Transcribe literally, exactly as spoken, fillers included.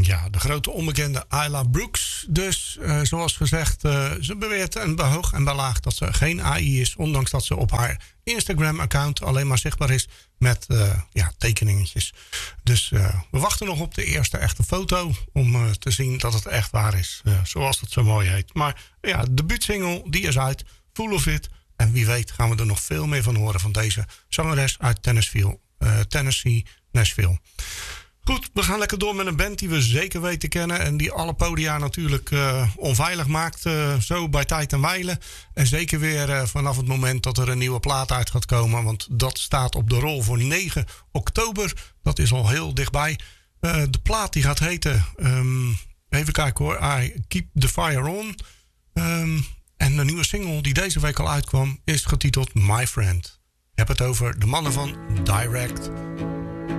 Ja, de grote onbekende Ayla Brooks. Dus, uh, zoals gezegd, uh, ze beweert en behoog en belaagt dat ze geen A I is. Ondanks dat ze op haar Instagram-account alleen maar zichtbaar is met uh, ja, tekeningetjes. Dus uh, we wachten nog op de eerste echte foto om uh, te zien dat het echt waar is. Uh, zoals het zo mooi heet. Maar ja, de debuutsingle, die is uit. Full of It. En wie weet gaan we er nog veel meer van horen van deze zangeres uit Tennessee, uh, Tennessee, Nashville. Goed, we gaan lekker door met een band die we zeker weten kennen. En die alle podia natuurlijk uh, onveilig maakt. Uh, zo bij tijd en wijle. En zeker weer uh, vanaf het moment dat er een nieuwe plaat uit gaat komen. Want dat staat op de rol voor negen oktober. Dat is al heel dichtbij. Uh, de plaat die gaat heten... Um, even kijken hoor. I Keep the Fire On. Um, en de nieuwe single die deze week al uitkwam is getiteld My Friend. Ik heb het over de mannen van Direct.